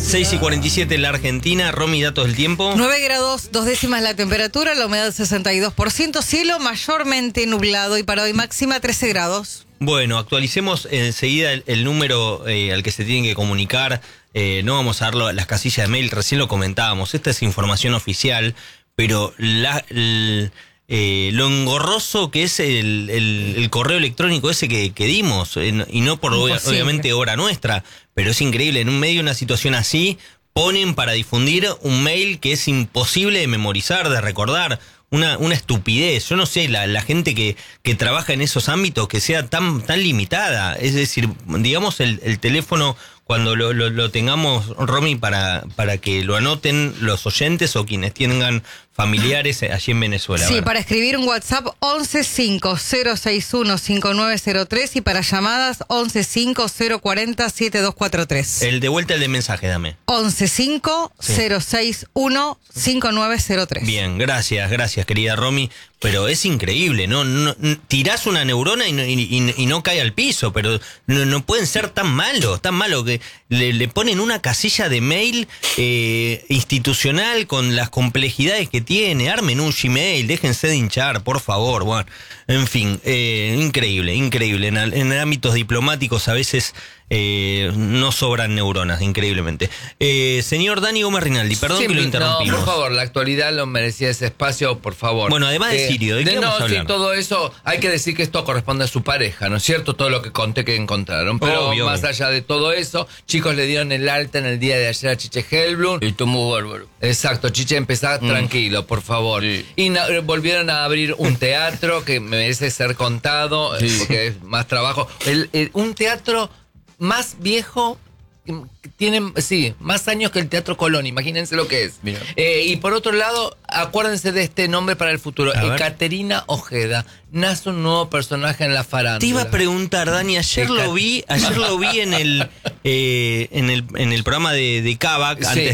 6:47 en la Argentina. Romy, datos del tiempo. 9 grados, 2 décimas la temperatura, la humedad 62%, cielo mayormente nublado y para hoy máxima 13 grados. Bueno, actualicemos enseguida el número al que se tienen que comunicar. No vamos a dar las casillas de mail, recién lo comentábamos. Esta es información oficial, pero lo engorroso que es el correo electrónico ese que dimos, y no por obviamente obra nuestra, pero es increíble. En un medio de una situación así, ponen para difundir un mail que es imposible de memorizar, de recordar. Una estupidez. Yo no sé, la gente que trabaja en esos ámbitos que sea tan limitada. Es decir, digamos el teléfono cuando lo tengamos, Romy, para que lo anoten los oyentes o quienes tengan familiares allí en Venezuela. Sí, para escribir un WhatsApp 1150615903 y para llamadas 1150407243. El de vuelta, el de mensaje, dame. 1150615903. Bien, gracias, querida Romy. Pero es increíble, ¿no? Tirás una neurona y no cae al piso, pero no pueden ser tan malos que le ponen una casilla de mail institucional con las complejidades que tiene. Armen un Gmail, déjense de hinchar, por favor. Bueno, en fin, increíble. En ámbitos diplomáticos a veces no sobran neuronas, increíblemente. Señor Dani Gómez Rinaldi, perdón que lo interrumpimos. No, por favor, la actualidad lo merecía ese espacio, por favor. Bueno, además de Sirio, ¿de qué vamos a hablar? Sí, todo eso, hay que decir que esto corresponde a su pareja, ¿no es cierto? Todo lo que conté que encontraron. Pero obvio, más allá de todo eso, chicos, le dieron el alta en el día de ayer a Chiche Hellblum. Y tú muy bárbaro. Exacto, Chiche, empezá tranquilo, por favor. Sí. Y volvieron a abrir un teatro que merece ser contado, porque es más trabajo. Un teatro más viejo, tiene, más años que el Teatro Colón, imagínense lo que es. Y por otro lado, acuérdense de este nombre para el futuro, Caterina Ojeda. Nace un nuevo personaje en la farándula. Te iba a preguntar, Dani, ayer lo vi en el programa de Kavak, antes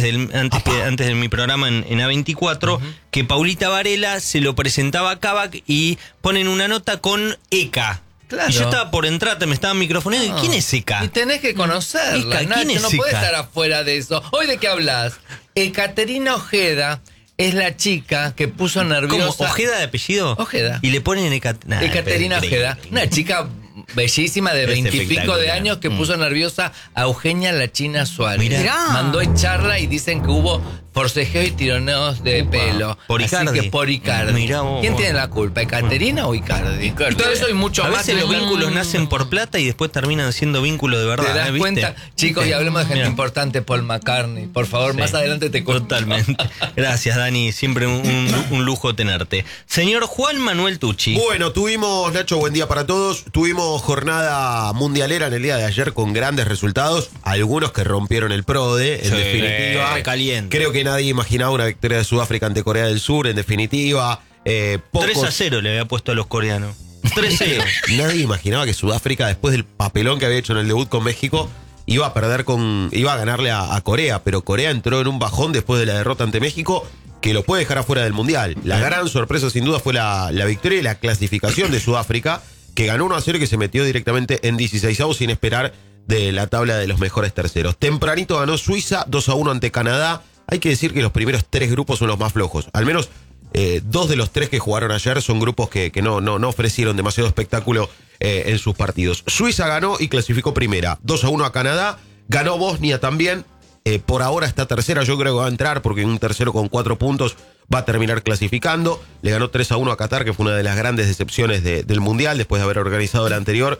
de mi programa en A24, que Paulita Varela se lo presentaba a Kavak y ponen una nota con Eka. Claro. Y yo estaba por entrar, me estaban microfoneando. ¿Quién es Eka? Y tenés que conocerla, Eka, ¿quién es no Eka? podés estar afuera de eso. ¿Hoy de qué hablas? Caterina Ojeda es la chica que puso nerviosa. ¿Cómo? ¿Ojeda de apellido? Ojeda. Y le ponen Caterina Ojeda, una chica bellísima de 20 y pico de años que puso nerviosa a Eugenia La China Suárez. Mirá. Mandó echarla y dicen que hubo forcejeo y tironeos de pelo. Por Icardi. Así que por Icardi. Mirá vos. ¿Quién tiene la culpa, Caterina o Icardi? Y todo eso y mucho a más. veces los vínculos nacen por plata y después terminan siendo vínculos de verdad. ¿Te das ¿viste? cuenta? Chicos, y hablemos de gente importante, Paul McCartney. Por favor, más adelante te cuento. Totalmente. Gracias, Dani. Siempre un lujo tenerte. Señor Juan Manuel Tucci. Bueno, tuvimos, Nacho, buen día para todos. Tuvimos jornada mundialera en el día de ayer con grandes resultados. Algunos que rompieron el PRODE, en definitiva. Caliente. Creo que nadie imaginaba una victoria de Sudáfrica ante Corea del Sur, en definitiva. 3-0 le había puesto a los coreanos. 3-0. Nadie imaginaba que Sudáfrica, después del papelón que había hecho en el debut con México, iba a ganarle a Corea, pero Corea entró en un bajón después de la derrota ante México que lo puede dejar afuera del Mundial. La gran sorpresa sin duda fue la victoria y la clasificación de Sudáfrica, que ganó 1-0 y que se metió directamente en 16avos sin esperar de la tabla de los mejores terceros. Tempranito ganó Suiza 2-1 ante Canadá. Hay que decir que los primeros 3 grupos son los más flojos. Al menos 2 de los 3 que jugaron ayer son grupos que no ofrecieron demasiado espectáculo en sus partidos. Suiza ganó y clasificó primera. 2-1 a Canadá. Ganó Bosnia también. Por ahora está tercera. Yo creo que va a entrar porque un tercero con 4 puntos va a terminar clasificando. Le ganó 3-1 a Qatar, que fue una de las grandes decepciones del Mundial. Después de haber organizado el anterior,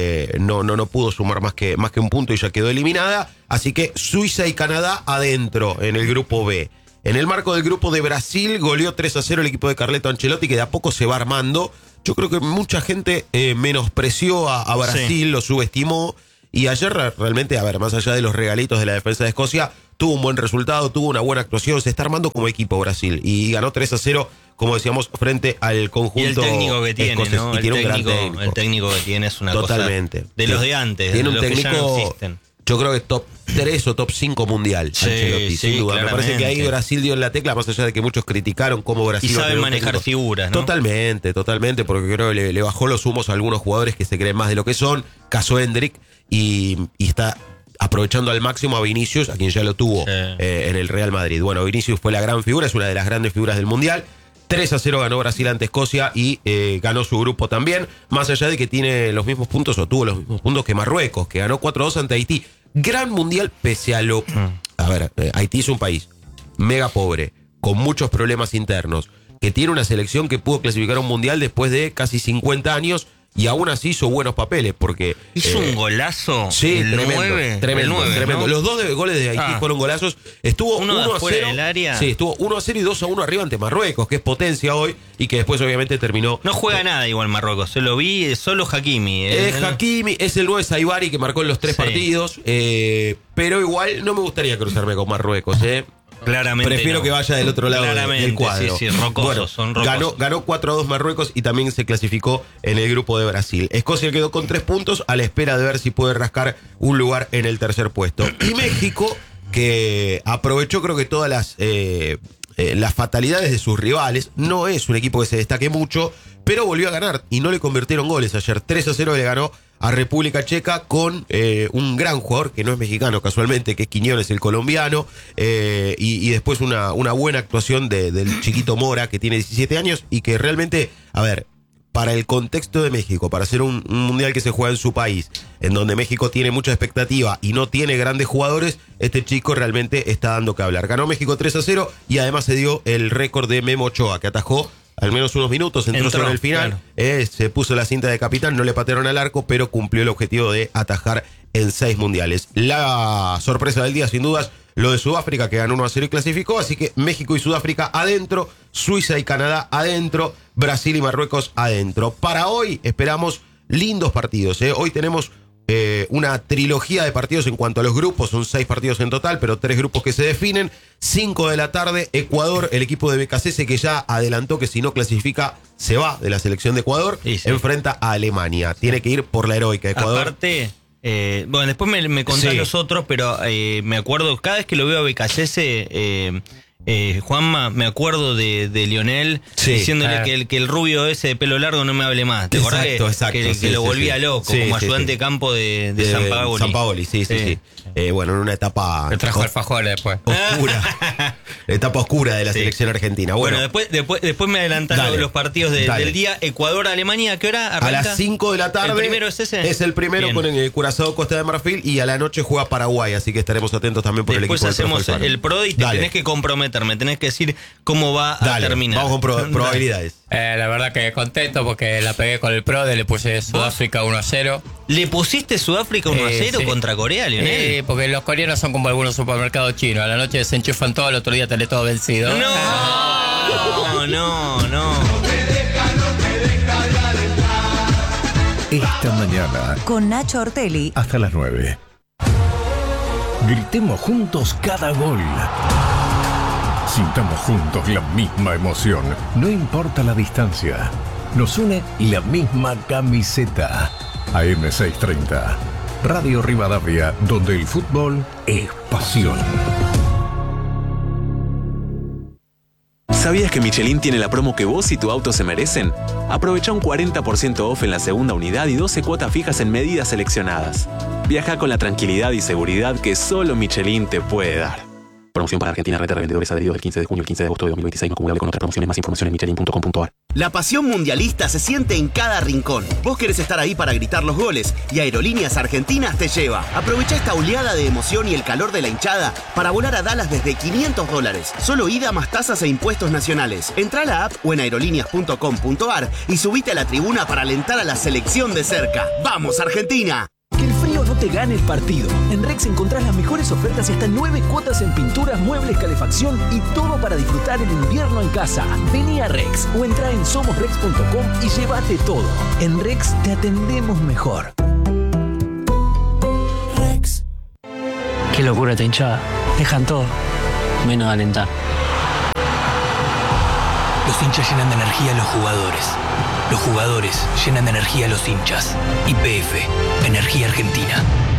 no pudo sumar más que un punto y ya quedó eliminada. Así que Suiza y Canadá adentro en el grupo B. En el marco del grupo de Brasil, goleó 3-0 el equipo de Carleto Ancelotti, que de a poco se va armando. Yo creo que mucha gente menospreció a Brasil, lo subestimó. Y ayer realmente, más allá de los regalitos de la defensa de Escocia, tuvo un buen resultado, tuvo una buena actuación, se está armando como equipo Brasil. Y ganó 3-0, como decíamos, frente al conjunto. Y el técnico que tiene, escocés, ¿no? Y tiene un gran técnico. El técnico que tiene es una Totalmente. cosa de los de antes, tiene de un los técnico, que ya no existen. Yo creo que top 3 o top 5 mundial, Ancelotti, sin duda. Me parece que ahí Brasil dio en la tecla, más allá de que muchos criticaron cómo Brasil... Y sabe manejar figuras, ¿no? Totalmente, porque creo que le bajó los humos a algunos jugadores que se creen más de lo que son. Caso Hendrik, y está aprovechando al máximo a Vinicius, a quien ya lo tuvo en el Real Madrid. Bueno, Vinicius fue la gran figura, es una de las grandes figuras del Mundial. 3-0 ganó Brasil ante Escocia y ganó su grupo también, más allá de que tiene los mismos puntos, o tuvo los mismos puntos que Marruecos, que ganó 4-2 ante Haití. Gran Mundial pese a lo... A ver, Haití es un país mega pobre, con muchos problemas internos, que tiene una selección que pudo clasificar a un Mundial después de casi 50 años, y aún así hizo buenos papeles, porque... Hizo un golazo. Sí, el tremendo, 9, tremendo, el 9, tremendo. ¿no? Los dos goles de Haití fueron golazos. Estuvo uno 1-0 fuera del área. Sí, estuvo 1-0 y 2-1 arriba ante Marruecos, que es potencia hoy, y que después obviamente terminó... No juega nada igual Marruecos, se lo vi, solo Hakimi. Hakimi es el 9 Saibari que marcó en los 3 partidos, pero igual no me gustaría cruzarme con Marruecos, Claramente prefiero que vaya del otro lado del cuadro. Sí, rocosos, bueno, son rocosos. Ganó 4-2 Marruecos y también se clasificó en el grupo de Brasil. Escocia quedó con 3 puntos a la espera de ver si puede rascar un lugar en el tercer puesto. Y México, que aprovechó creo que todas las fatalidades de sus rivales, no es un equipo que se destaque mucho, pero volvió a ganar y no le convirtieron goles ayer. 3-0 le ganó a República Checa con un gran jugador que no es mexicano casualmente, que es Quiñones, el colombiano, y después una buena actuación del chiquito Mora, que tiene 17 años y que realmente, a ver, para el contexto de México, para hacer un mundial que se juega en su país, en donde México tiene mucha expectativa y no tiene grandes jugadores, este chico realmente está dando que hablar. Ganó México 3-0 y además se dio el récord de Memo Ochoa, que atajó al menos unos minutos, entró sobre el final, se puso la cinta de capitán, no le patearon al arco, pero cumplió el objetivo de atajar en 6 mundiales. La sorpresa del día, sin dudas, lo de Sudáfrica, que ganó 1-0 y clasificó, así que México y Sudáfrica adentro, Suiza y Canadá adentro, Brasil y Marruecos adentro. Para hoy esperamos lindos partidos, Hoy tenemos una trilogía de partidos en cuanto a los grupos, son 6 partidos en total, pero 3 grupos que se definen. 5 de la tarde, Ecuador, el equipo de BKC, que ya adelantó que si no clasifica se va de la selección de Ecuador, enfrenta a Alemania. Tiene que ir por la heroica Ecuador. Aparte, bueno, después me contás los otros, pero me acuerdo, cada vez que lo veo a BKC, Juanma, me acuerdo de Lionel diciéndole que el rubio ese de pelo largo no me hable más. ¿Te acordás que lo volvía loco como ayudante de campo de Sampaoli? Sampaoli, sí. Bueno, en una etapa... Me trajo alfajores después. Oscura. La etapa oscura de la selección argentina. Bueno, después me adelantaron los partidos del día. Ecuador-Alemania, ¿a qué hora arranca? A las 5 de la tarde. ¿El primero es ese? Es el primero. Bien. Con el Curazao Costa de Marfil, y a la noche juega Paraguay, así que estaremos atentos también por después el equipo del hacemos el PRO y te tenés que comprometer, me tenés que decir cómo va a terminar. Vamos con probabilidades. La verdad que contento porque la pegué con el PRO, le puse Sudáfrica 1-0. ¿Le pusiste Sudáfrica 1-0 contra Corea, Lionel? Porque los coreanos son como algunos supermercados chinos. A la noche se enchufan todo, al otro día tenés todo vencido. No. Esta mañana con Nacho Ortelli hasta las 9. Gritemos juntos cada gol. Sintamos juntos la misma emoción, no importa la distancia. Nos une la misma camiseta. AM630, Radio Rivadavia, donde el fútbol es pasión. ¿Sabías que Michelin tiene la promo que vos y tu auto se merecen? Aprovecha un 40% off en la segunda unidad y 12 cuotas fijas en medidas seleccionadas. Viaja con la tranquilidad y seguridad que solo Michelin te puede dar. Promoción para Argentina, red de revendedores adheridos del 15 de junio al 15 de agosto de 2026, no acumulable con otras promociones. Más información en michelin.com.ar. La pasión mundialista se siente en cada rincón. Vos querés estar ahí para gritar los goles y Aerolíneas Argentinas te lleva. Aprovecha esta oleada de emoción y el calor de la hinchada para volar a Dallas desde $500. Solo ida más tasas e impuestos nacionales. Entrá a la app o en aerolíneas.com.ar y subite a la tribuna para alentar a la selección de cerca. ¡Vamos, Argentina! Que el frío no te gane el partido. En Rex encontrás las mejores ofertas y hasta 9 cuotas en pinturas, muebles, calefacción y todo para disfrutar el invierno en casa. Vení a Rex o entrá en somosrex.com y llévate todo. En Rex te atendemos mejor. Rex. Qué locura esta hinchada. Dejan todo, menos alentar. Los hinchas llenan de energía a los jugadores. Los jugadores llenan de energía a los hinchas. YPF, Energía Argentina.